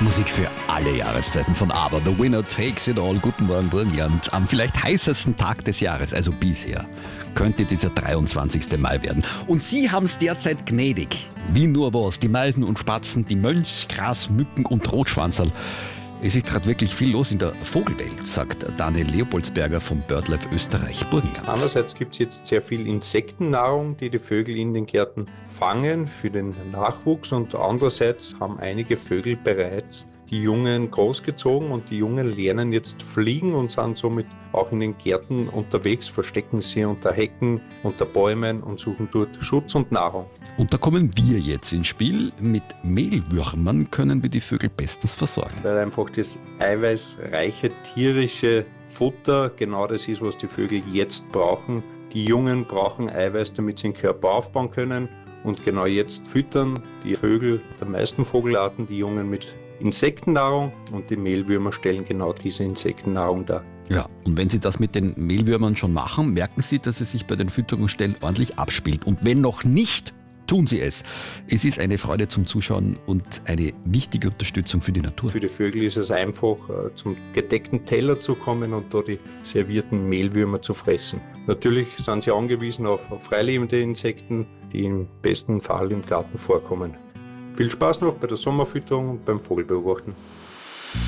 Musik für alle Jahreszeiten von ABBA. The Winner Takes It All. Guten Morgen, Burgenland. Am vielleicht heißesten Tag des Jahres, also bisher, könnte dieser 23. Mai werden. Und Sie haben es derzeit gnädig. Wie nur was. Die Meisen und Spatzen, die Mönchs, Gras, Mücken und Rotschwanzerl. Es ist gerade wirklich viel los in der Vogelwelt, sagt Daniel Leopoldsberger vom BirdLife Österreich Burgenland. Andererseits gibt es jetzt sehr viel Insektennahrung, die die Vögel in den Gärten fangen für den Nachwuchs, und andererseits haben einige Vögel bereits die Jungen großgezogen und die Jungen lernen jetzt fliegen und sind somit auch in den Gärten unterwegs, verstecken sie unter Hecken, unter Bäumen und suchen dort Schutz und Nahrung. Und da kommen wir jetzt ins Spiel. Mit Mehlwürmern können wir die Vögel bestens versorgen. Weil einfach das eiweißreiche tierische Futter genau das ist, was die Vögel jetzt brauchen. Die Jungen brauchen Eiweiß, damit sie den Körper aufbauen können. Und genau jetzt füttern die Vögel der meisten Vogelarten die Jungen mit Insektennahrung, und die Mehlwürmer stellen genau diese Insektennahrung dar. Ja, und wenn Sie das mit den Mehlwürmern schon machen, merken Sie, dass es sich bei den Fütterungsstellen ordentlich abspielt. Und wenn noch nicht, tun Sie es. Es ist eine Freude zum Zuschauen und eine wichtige Unterstützung für die Natur. Für die Vögel ist es einfach, zum gedeckten Teller zu kommen und da die servierten Mehlwürmer zu fressen. Natürlich sind sie angewiesen auf freilebende Insekten, die im besten Fall im Garten vorkommen. Viel Spaß noch bei der Sommerfütterung und beim Vogelbeobachten.